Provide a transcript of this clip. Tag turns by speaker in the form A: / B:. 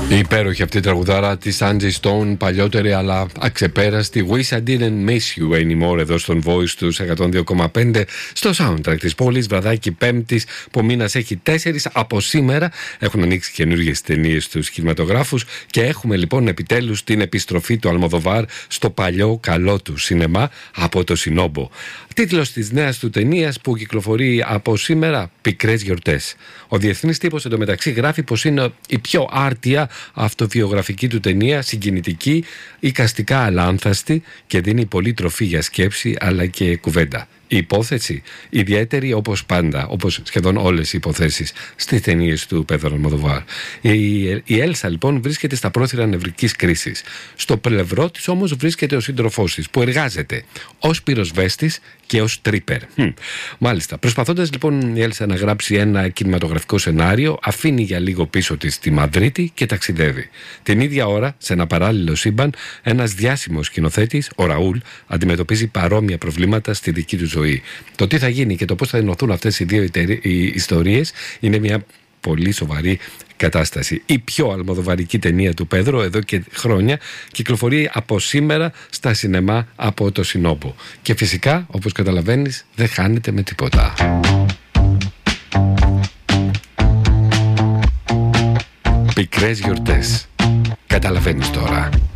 A: Η υπέροχη αυτή τραγουδάρα της Angie Stone, παλιότερη αλλά αξεπέραστη. Wish I didn't miss you anymore, εδώ στον Voice του 102,5 στο soundtrack της πόλης. Βραδάκι Πέμπτης που ο μήνας έχει 4. Από σήμερα έχουν ανοίξει καινούργιες ταινίες στους κινηματογράφους και έχουμε λοιπόν επιτέλους την επιστροφή του Αλμοδοβάρ στο παλιό καλό του σινεμά από το Σινόμπο. Τίτλος της νέας του ταινίας που κυκλοφορεί από σήμερα, Πικρές Γιορτές. Ο διεθνής τύπος εντωμεταξύ γράφει πως είναι η πιο άρτια αυτοβιογραφική του ταινία, συγκινητική, εικαστικά αλάνθαστη και δίνει πολύ τροφή για σκέψη αλλά και κουβέντα. Η υπόθεση ιδιαίτερη όπως πάντα, όπως σχεδόν όλες οι υποθέσεις στις ταινίες του Πέδρο Αλμοδοβάρ. Η Έλσα λοιπόν βρίσκεται στα πρόθυρα νευρικής κρίσης. Στο πλευρό της όμως βρίσκεται ο σύντροφός της που εργάζεται ως πυροσβέστης και ως τρίπερ. Μάλιστα, προσπαθώντας λοιπόν η Έλσα να γράψει ένα κινηματογραφικό σενάριο, αφήνει για λίγο πίσω της τη Μαδρίτη και ταξιδεύει. Την ίδια ώρα, σε ένα παράλληλο σύμπαν, ένας διάσημος σκηνοθέτης, ο Ραούλ, αντιμετωπίζει παρόμοια προβλήματα στη δική του ζωή. Το τι θα γίνει και το πώς θα ενωθούν αυτές οι δύο ιστορίες είναι μια πολύ σοβαρή κατάσταση. Η πιο αλμοδοβαρική ταινία του Πέδρο εδώ και χρόνια κυκλοφορεί από σήμερα στα σινεμά από το Σινόμπο. Και φυσικά, όπως καταλαβαίνεις, δεν χάνεται με τίποτα. Πικρές γιορτές. Καταλαβαίνεις τώρα.